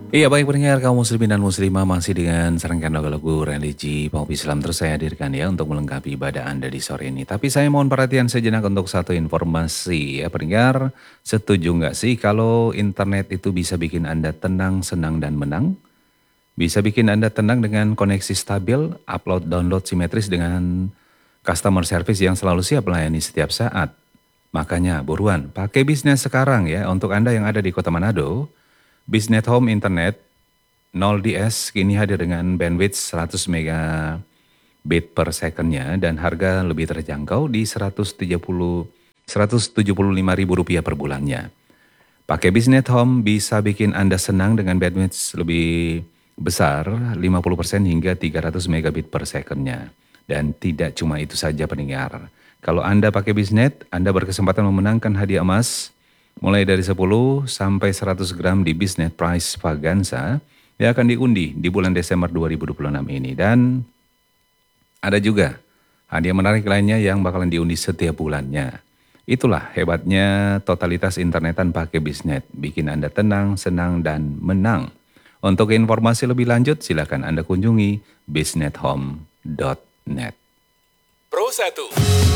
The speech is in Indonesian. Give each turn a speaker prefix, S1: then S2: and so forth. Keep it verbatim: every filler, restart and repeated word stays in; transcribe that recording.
S1: Iya baik pendengar kaum muslimin dan muslimah masih dengan serangkaian lagu-lagu religi pop Islam terus saya hadirkan ya untuk melengkapi ibadah Anda di sore ini. Tapi saya mohon perhatian sejenak untuk satu informasi ya pendengar. Setuju nggak sih kalau internet itu bisa bikin Anda tenang, senang dan menang? Bisa bikin Anda tenang dengan koneksi stabil, upload download simetris dengan customer service yang selalu siap melayani setiap saat. Makanya buruan pakai bisnis sekarang ya untuk Anda yang ada di Kota Manado. Bisnet Home Internet nol D S kini hadir dengan bandwidth seratus megabit per secondnya dan harga lebih terjangkau di seratus tiga puluh seratus tujuh puluh lima ribu rupiah per bulannya. Pakai Bisnet Home bisa bikin Anda senang dengan bandwidth lebih besar lima puluh persen hingga tiga ratus megabit per secondnya. Dan tidak cuma itu saja pendengar. Kalau Anda pakai Bisnet, Anda berkesempatan memenangkan hadiah emas mulai dari sepuluh sampai seratus gram di Bisnet Prize Vaganza yang akan diundi di bulan Desember dua ribu dua puluh enam ini. Dan ada juga hadiah menarik lainnya yang bakalan diundi setiap bulannya. Itulah hebatnya totalitas internetan pakai Bisnet. Bikin Anda tenang, senang, dan menang. Untuk informasi lebih lanjut silakan Anda kunjungi bisnethome dot net.
S2: Pro satu.